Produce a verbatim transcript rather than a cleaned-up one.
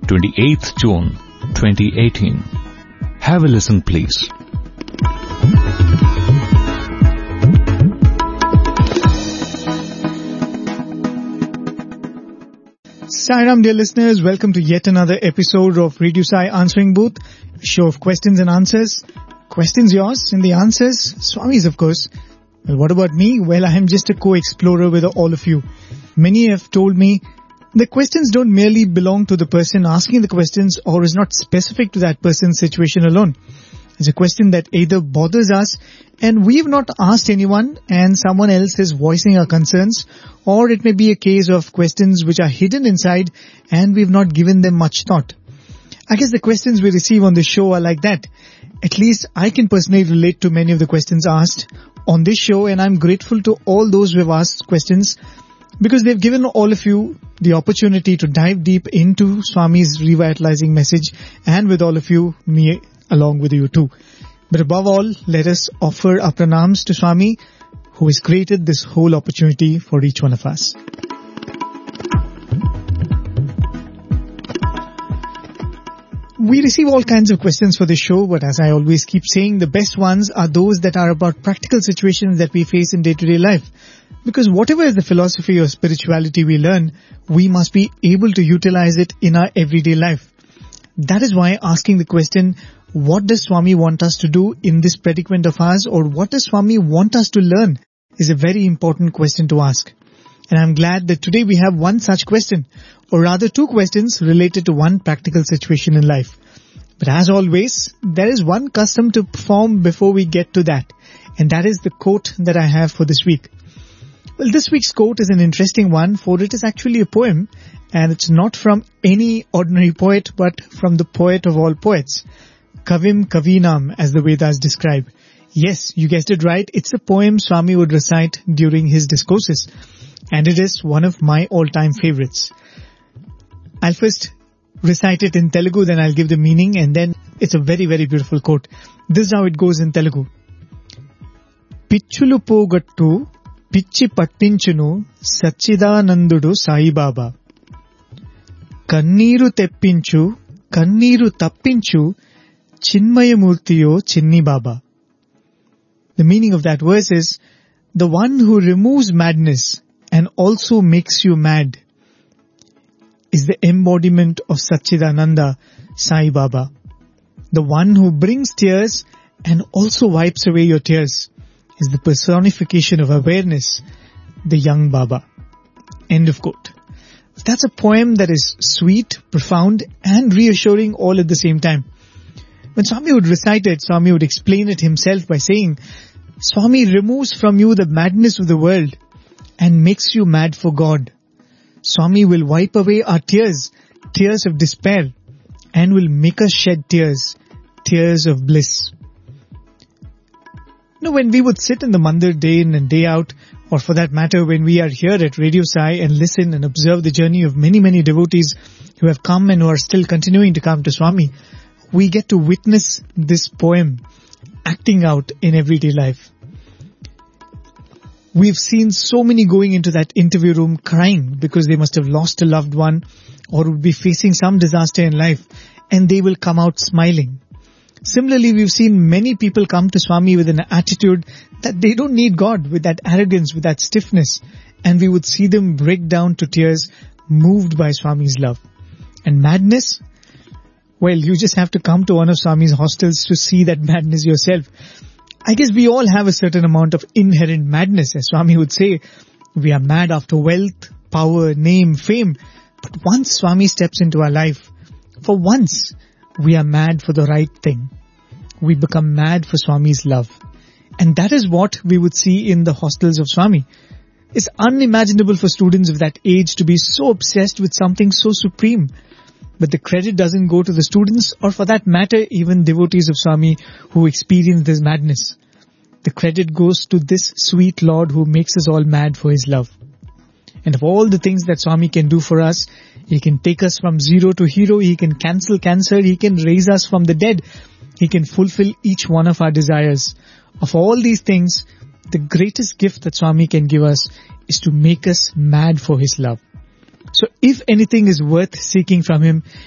twenty-eighth June, twenty eighteen. Have a listen, please. Sairam, dear listeners, welcome to yet another episode of Radio Sai Answering Booth, a show of questions and answers. Questions yours and the answers Swami's, of course. Well, what about me? Well, I am just a co-explorer with all of you. Many have told me the questions don't merely belong to the person asking the questions or is not specific to that person's situation alone. It's a question that either bothers us and we have not asked anyone and someone else is voicing our concerns, or it may be a case of questions which are hidden inside and we've not given them much thought. I guess the questions we receive on this show are like that. At least I can personally relate to many of the questions asked on this show, and I'm grateful to all those who have asked questions because they've given all of you the opportunity to dive deep into Swami's revitalizing message, and with all of you, me along with you too. But above all, let us offer our pranams to Swami, who has created this whole opportunity for each one of us. We receive all kinds of questions for this show, but as I always keep saying, the best ones are those that are about practical situations that we face in day-to-day life. Because whatever is the philosophy or spirituality we learn, we must be able to utilize it in our everyday life. That is why asking the question, what does Swami want us to do in this predicament of ours, or what does Swami want us to learn, is a very important question to ask. And I'm glad that today we have one such question, or rather two questions related to one practical situation in life. But as always, there is one custom to perform before we get to that, and that is the quote that I have for this week. Well, this week's quote is an interesting one, for it is actually a poem, and it's not from any ordinary poet, but from the poet of all poets, Kavim Kavinam, as the Vedas describe. Yes, you guessed it right, it's a poem Swami would recite during his discourses, and it is one of my all-time favorites. I'll first recite it in Telugu, then I'll give the meaning, and then it's a very, very beautiful quote. This is how it goes in Telugu. Pichulu pogattu పిచ్చి పట్టించును సచ్చిదానందుడు సాయిబాబా కన్నీరు తెప్పించు కన్నీరు తప్పించు చిన్మయమూర్తియో చిన్ని బాబా. The meaning of that verse is, the one who removes madness and also makes you mad is the embodiment of Satchidananda Sai Baba. The one who brings tears and also wipes away your tears is the personification of awareness, the young Baba. End of quote. That's a poem that is sweet, profound, and reassuring all at the same time. When Swami would recite it, Swami would explain it himself by saying, Swami removes from you the madness of the world and makes you mad for God. Swami will wipe away our tears, tears of despair, and will make us shed tears, tears of bliss. You know, when we would sit in the mandir day in and day out, or for that matter, when we are here at Radio Sai and listen and observe the journey of many, many devotees who have come and who are still continuing to come to Swami, we get to witness this poem acting out in everyday life. We've seen so many going into that interview room crying because they must have lost a loved one or would be facing some disaster in life, and they will come out smiling. Similarly, we've seen many people come to Swami with an attitude that they don't need God, with that arrogance, with that stiffness, and we would see them break down to tears, moved by Swami's love. And madness? Well, you just have to come to one of Swami's hostels to see that madness yourself. I guess we all have a certain amount of inherent madness. As Swami would say, we are mad after wealth, power, name, fame. But once Swami steps into our life, for once, we are mad for the right thing. We become mad for Swami's love. And that is what we would see in the hostels of Swami. It's unimaginable for students of that age to be so obsessed with something so supreme. But the credit doesn't go to the students, or for that matter, even devotees of Swami who experience this madness. The credit goes to this sweet Lord who makes us all mad for His love. And of all the things that Swami can do for us, He can take us from zero to hero, He can cancel cancer, He can raise us from the dead, He can fulfill each one of our desires. Of all these things, the greatest gift that Swami can give us is to make us mad for His love. So if anything is worth seeking from Him,